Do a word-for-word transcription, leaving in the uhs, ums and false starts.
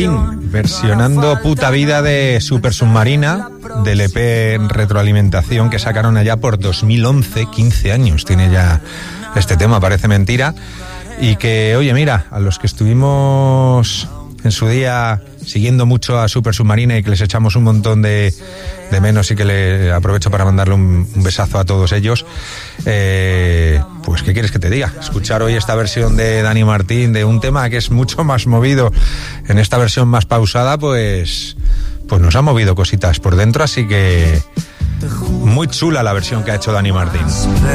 versionando Puta Vida de Super Submarina, del E P Retroalimentación que sacaron allá por dos mil once, quince años tiene ya este tema, parece mentira. Y que, oye, mira, a los que estuvimos en su día siguiendo mucho a Super Submarina y que les echamos un montón de, de menos, y que le aprovecho para mandarle un, un besazo a todos ellos, eh, pues ¿qué quieres que te diga? Escuchar hoy esta versión de Dani Martín de un tema que es mucho más movido, en esta versión más pausada, pues, pues nos ha movido cositas por dentro, así que muy chula la versión que ha hecho Dani Martín.